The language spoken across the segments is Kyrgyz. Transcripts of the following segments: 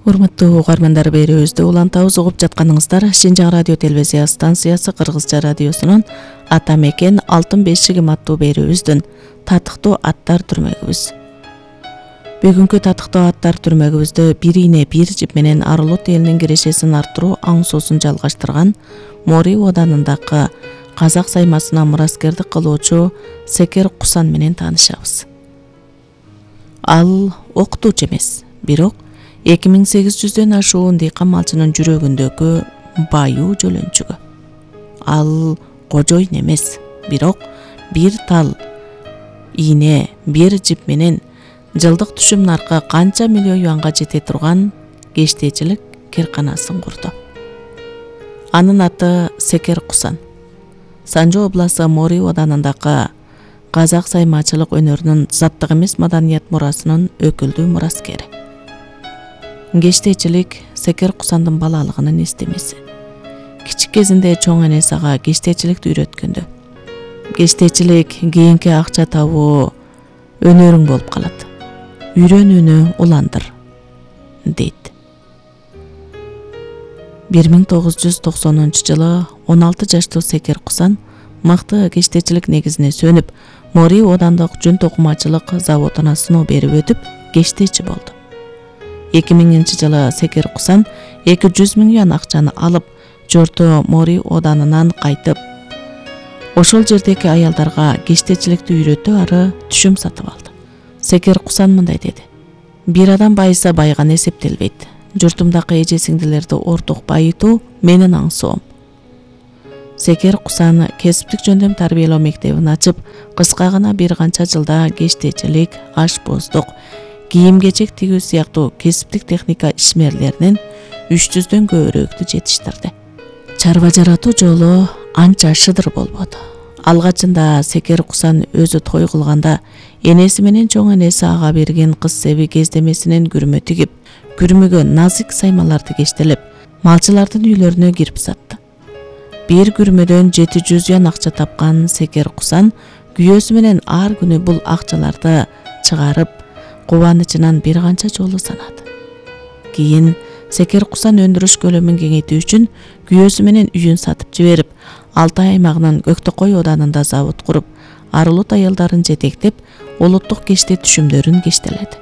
Урматтуу угармандар, берүүбүздү улантабыз, угуп жатканыңыздар Шинжаң радио телевизия станциясы Кыргызча радиосунун Ата мекен алтын бешигим аттуу берүүбүздүн татыктуу аттар түрмөгүбүз. Бүгүнкү татыктуу аттар түрмөгүбүздө бир ийне бир жип менен Арылут элинин кирешесин арттыруу аңсуусун жалгаштырган Мори оданындагы казак саймасына мураскердик кылуучу Секер Кусан менен таанышабыз. Ал окутуучу эмес, бирок 2800дөн ашуун дыйкан малчынын жүрөгүндөгү баюу жөлөнчүгү. Ал кожоюн эмес, бирок бир тал ийне, бир жип менен жылдык түшүм наркы канча миллион юанга жете турган кештечилик кирканасын курду. Анын аты Секер Кусан. Санжо областы Мори оданындагы казак саймачылык өнөрүнүн заттык эмес маданият мурасынын өкүлдүү мураскери. Кештечилик Секер Кусандын балалыгынын эстемеси. Кичик кезинде чоң энеси ага кештечиликти үйрөткөндө, кештечилик кийинки акча табуу өнөрүң болуп калат. Үйрөнүүнү уландыр, дейт. 1990-жылы 16 жаштуу Секер Кусан мыкты кештечилик негизине сөнүп, Мори одандык жүн токумачылык заводуна сыноо берип өтүп, кештечи болду. 2000-жылы Секер Кусан 200 000 юан акчаны алып, жорту Мори оданынан кайтып, ошол жердеги аялдарга кештечиликти үйрөтүү ары түшүм сатып алды. Секер Кусан мындай деди: бир адам байыса байган эсептелбейт. Журтумдагы эже сиңдилерди орток байытуу менин аңсоом. Секер Кусан кесиптик жөндөм тарбиялоо мектебин ачып, кыска гана бир канча жылда кештечилик, ашпоздук, кийим-кечек тигүү сыяктуу кесиптик техника ишмерлеринин 300дөн көбүрөөктү жетиштирди. Чарба жаратуу жолу анча шыдыр болбоду. Алгачында Секер Кусан өзү той кылганда энеси менен чоң энеси ага берген кыз себи кездемесинен күрмө тигип, күрмөгө назик саймаларды кештелеп, малчылардын үйлөрүнө кирип сатты. Бир күрмөдөн 700 юан акча тапкан Секер Кусан күйөөсү менен ар күнү бул акчаларды чыгарып, кубанычынан бир канча жолу санады. Кийин Секер Кусан өндүрүш көлөмүн кеңейтүү үчүн күйөөсү менен үйүн сатып жиберип, Алтай аймагынын Көктөкой оданында завод куруп, Арылут аялдарын жетектеп, улуттук кеште түшүмдөрүн кештеледи.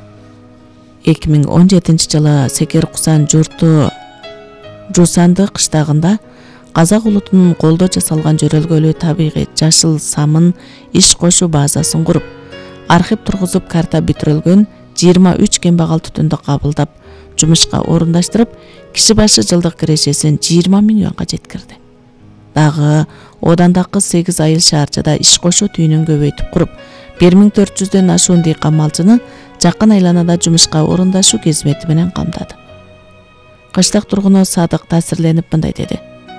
2017-жылы Секер Кусан журту Жусанды кыштагында казак улутунун колдо жасалган жөрөлгөлүү табигый жашыл самын иш кошуу базасын куруп, архив тургузуп, карта бүтүрүлгөн 23 кембагал түтүндү кабылдап, жумушка орундаштырып, киши башы жылдык кирешесин 20 000 юанга жеткирди. Дагы одандагы 8 айыл шаарчада иш кошуу түйүнүн көбөйтүп куруп, 1400дөн ашуун дыйкан малчыны жакын айланада жумушка орундашуу кызмети менен камдады. Кыштак тургуну Садык таасирленип мындай деди: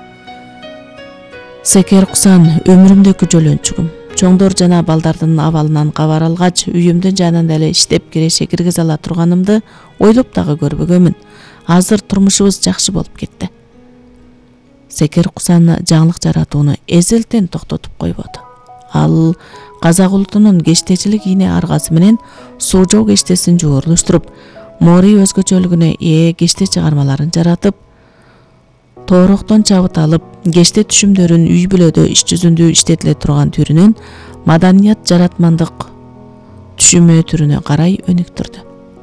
Секер Кусан өмүрүмдөгү жөлөнчүгүм. Чоңдор жана балдардын абалынан кабар алгач, үйүмдүн жанында эле иштеп киреше киргизе ала турганымды ойлоп дагы көрбөгөмүн. Азыр турмушубуз жакшы болуп кетти. Секер Кусан жаңылык жаратууну эзелтен токтотуп койбоду. Ал казак улутунун кештечилик ийне аргасы менен суужоо кештесин жуурулуштуруп, Мори өзгөчөлүгүнө ээ кеште чыгармаларын жаратып, тоороктон чабыт алып, кеште түшүмдөрүн үй бүлөдө иш жүзүндө иштетиле турган түрүнөн маданият жаратмандык түшүмө түрүнө карай өнүктүрдү.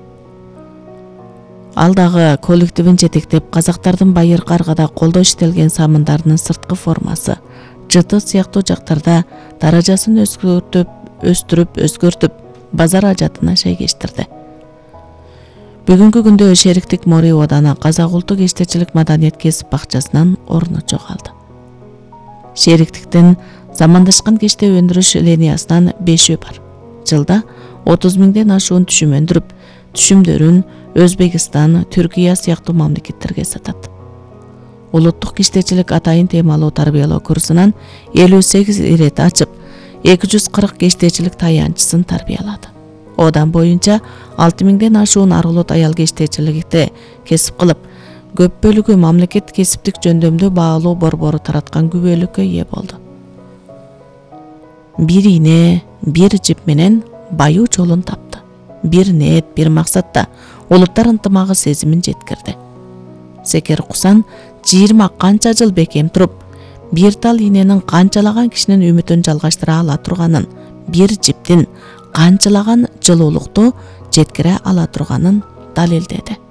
Ал дагы коллективин жетектеп, казактардын байыр каргада колдо иштелген самындарынын сырткы формасы, жыты сыяктуу жактарда даражасын өстүрүп, базар ажатына шейгештирди. Бүгүнкү күндө шериктик Мори оданы казак улуттук кештечилик маданият кесип бакчасынан орну жоголду. Шериктиктин замандашкан кеште өндүрүш линиясынан 5 бар. Жылда 30 000ден ашуун түшүм өндүрүп, түшүмдөрүн Өзбекстан, Түркия сыяктуу мамлекеттерге сатат. Улуттук кештечилик атайын темалуу тарбиялоо курсунан 58 ирет ачып, 240 кештечилик таянчысын тарбиялады. Одан боюнча 6000ден ашуун Арылут аял кештечиликти кесип кылып, көп бөлүгү мамлекет кесиптик жөндөмдү баалуу борбору тараткан күбөлүккө ээ болду. Бир ийне, бир жип менен баюу жолун тапты. бир ниет, бир максатта улуттар ынтымагы сезимин жеткирди. Секер Кусан 20 канча жыл бекем туруп, бир тал иненин канчалаган кишинин үмүтүн жалгаштыра ала турганын, бир жиптин канчалаган жылуулукту жеткире ала турганын далилдеди.